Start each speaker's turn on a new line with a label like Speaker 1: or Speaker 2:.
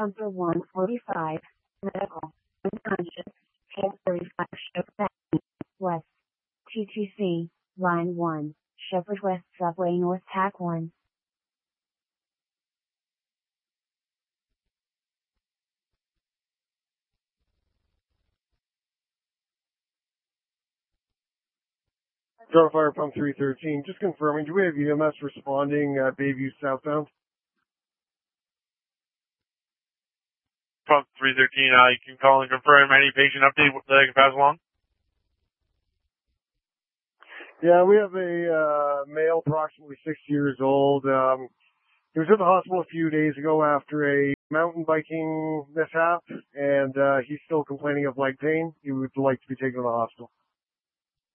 Speaker 1: Pumper 145, medical, unconscious, tank 35, Shepherd West, TTC, line 1, Shepherd West Subway North Tack 1.
Speaker 2: Toronto Fire Pump 313, just confirming, do we have EMS responding at Bayview southbound?
Speaker 3: Pump 313, you can call and confirm any patient update that I can pass along.
Speaker 2: Yeah, we have a male approximately 60 years old. He was at the hospital a few days ago after a mountain biking mishap, and he's still complaining of leg pain. He would like to be taken to the hospital.